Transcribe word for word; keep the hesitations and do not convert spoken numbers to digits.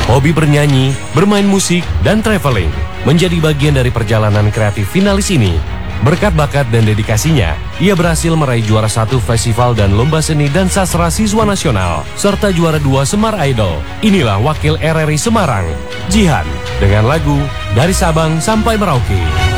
Hobi bernyanyi, bermain musik, dan traveling menjadi bagian dari perjalanan kreatif finalis ini. Berkat bakat dan dedikasinya, ia berhasil meraih juara satu festival dan lomba seni dan sastra siswa nasional, serta juara dua Semar Idol. Inilah wakil R R I Semarang, Jihan, dengan lagu Dari Sabang Sampai Merauke.